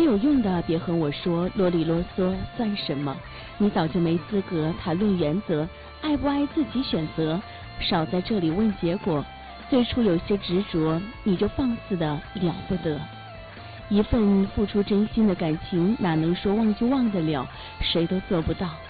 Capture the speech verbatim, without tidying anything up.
有用的别和我说啰里啰嗦算什么，你早就没资格谈论原则，爱不爱自己选择，少在这里问结果。最初有些执着，你就放肆的了不得。一份付出真心的感情，哪能说忘就忘得了，谁都做不到。